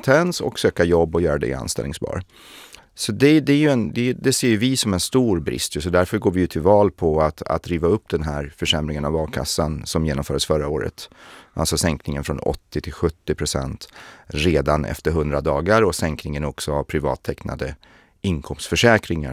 kompetens och söka jobb och göra det anställningsbar. Så det ser ju vi som en stor brist. Så därför går vi ju till val på att riva upp den här försämringen av a-kassan som genomfördes förra året. Alltså sänkningen från 80 till 70% redan efter 100 dagar och sänkningen också av privattecknade inkomstförsäkringar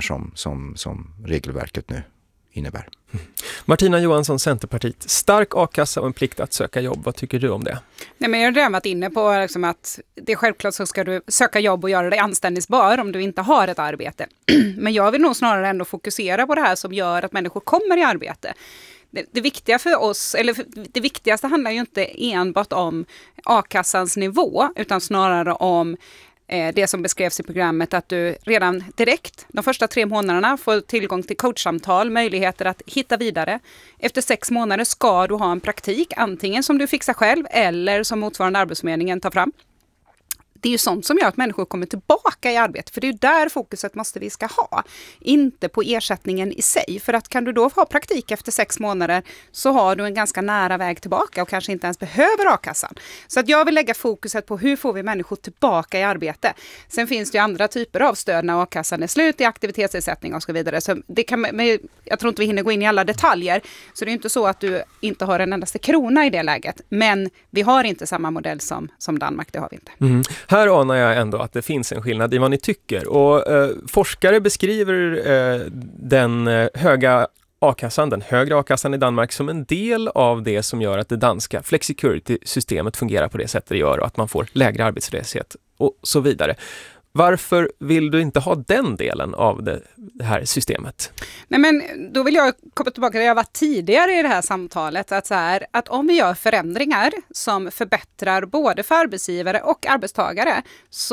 som regelverket nu innebär. Martina Johansson, Centerpartiet. Stark a-kassa och en plikt att söka jobb. Vad tycker du om det? Nej, men jag har redan varit inne på liksom att det är självklart så ska du söka jobb och göra dig anställningsbar om du inte har ett arbete. Men jag vill nog snarare ändå fokusera på det här som gör att människor kommer i arbete. Det viktiga för oss, eller det viktigaste handlar ju inte enbart om a-kassans nivå utan snarare om det som beskrevs i programmet, att du redan direkt de första 3 månaderna får tillgång till coachsamtal, möjligheter att hitta vidare. Efter 6 månader ska du ha en praktik, antingen som du fixar själv eller som motsvarande Arbetsförmedlingen tar fram. Det är ju sånt som gör att människor kommer tillbaka i arbete. För det är ju där fokuset vi ska ha. Inte på ersättningen i sig. För att kan du då ha praktik efter 6 månader så har du en ganska nära väg tillbaka och kanske inte ens behöver a-kassan. Så att jag vill lägga fokuset på hur får vi människor tillbaka i arbete. Sen finns det ju andra typer av stöd när a-kassan är slut i aktivitetsersättning och så vidare. Så det kan, men jag tror inte vi hinner gå in i alla detaljer. Så det är inte så att du inte har en endaste krona i det läget. Men vi har inte samma modell som Danmark, det har vi inte. Mm. Här anar jag ändå att det finns en skillnad i vad ni tycker. Och forskare beskriver den höga a-kassan, den högre a-kassan i Danmark som en del av det som gör att det danska flexicurity-systemet fungerar på det sättet det gör och att man får lägre arbetslöshet och så vidare. Varför vill du inte ha den delen av det här systemet? Nej, men då vill jag komma tillbaka till jag var tidigare i det här samtalet. Att om vi gör förändringar som förbättrar både för arbetsgivare och arbetstagare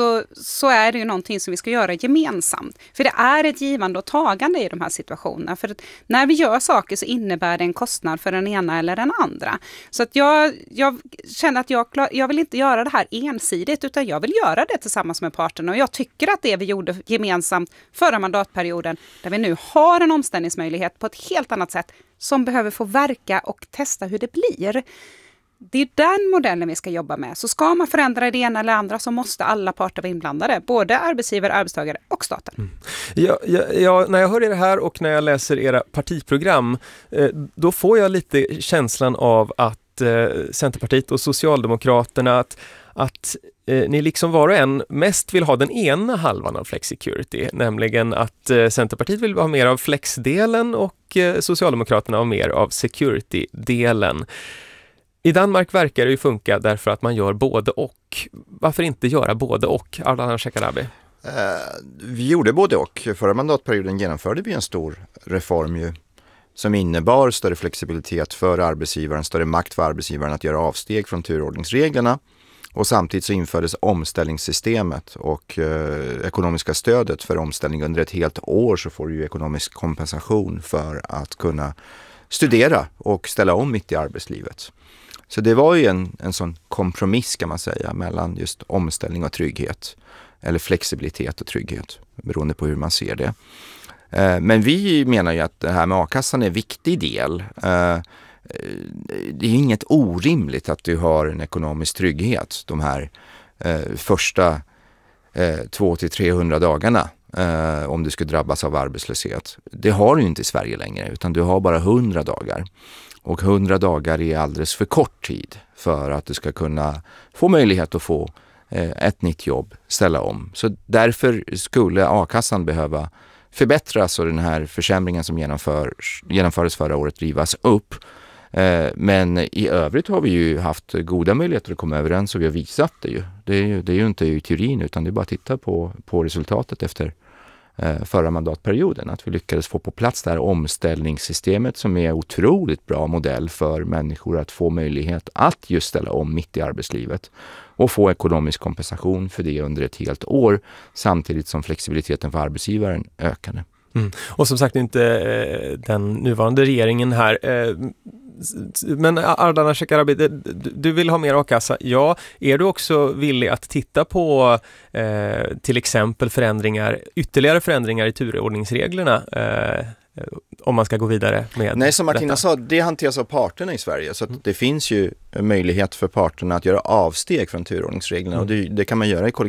så är det ju någonting som vi ska göra gemensamt. För det är ett givande och tagande i de här situationerna. För att när vi gör saker så innebär det en kostnad för den ena eller den andra. Så att jag känner att jag vill inte göra det här ensidigt utan jag vill göra det tillsammans med parterna. Och jag tycker att det vi gjorde gemensamt förra mandatperioden, där vi nu har en omställningsmöjlighet på ett helt annat sätt som behöver få verka och testa hur det blir. Det är den modellen vi ska jobba med. Så ska man förändra det ena eller andra så måste alla parter vara inblandade. Både arbetsgivare, arbetstagare och staten. Mm. När jag hör det här och när jag läser era partiprogram då får jag lite känslan av att Centerpartiet och Socialdemokraterna att ni liksom var och en mest vill ha den ena halvan av flexicurity, nämligen att Centerpartiet vill ha mer av flexdelen och Socialdemokraterna ha mer av security-delen. I Danmark verkar det ju funka därför att man gör både och. Varför inte göra både och, Ardalan Shekarabi? Vi gjorde både och. Förra mandatperioden genomförde vi en stor reform ju, som innebar större flexibilitet för arbetsgivaren, större makt för arbetsgivaren att göra avsteg från turordningsreglerna. Och samtidigt så infördes omställningssystemet och ekonomiska stödet för omställning under ett helt år så får du ju ekonomisk kompensation för att kunna studera och ställa om mitt i arbetslivet. Så det var ju en sån kompromiss kan man säga mellan just omställning och trygghet eller flexibilitet och trygghet beroende på hur man ser det. Men vi menar ju att det här med a-kassan är en viktig del. Det är inget orimligt att du har en ekonomisk trygghet de här första 200-300 dagarna om du skulle drabbas av arbetslöshet. Det har du inte i Sverige längre utan du har bara 100 dagar. Och 100 dagar är alldeles för kort tid för att du ska kunna få möjlighet att få ett nytt jobb, ställa om. Så därför skulle a-kassan behöva förbättras och den här försämringen som genomfördes förra året rivas upp. Men i övrigt har vi ju haft goda möjligheter att komma överens och vi har visat det ju. Det är ju inte i teorin utan det är bara att titta på resultatet efter förra mandatperioden. Att vi lyckades få på plats det här omställningssystemet som är en otroligt bra modell för människor att få möjlighet att just ställa om mitt i arbetslivet och få ekonomisk kompensation för det under ett helt år samtidigt som flexibiliteten för arbetsgivaren ökade. Mm. Och som sagt inte den nuvarande regeringen här. Men Ardalan Shekarabi, du vill ha mer a-kassa. Ja, är du också villig att titta på till exempel ytterligare förändringar i turordningsreglerna om man ska gå vidare med Nej, som Martina detta? sa, det hanteras av parterna i Sverige. Så att det finns ju möjlighet för parterna att göra avsteg från turordningsreglerna och det kan man göra i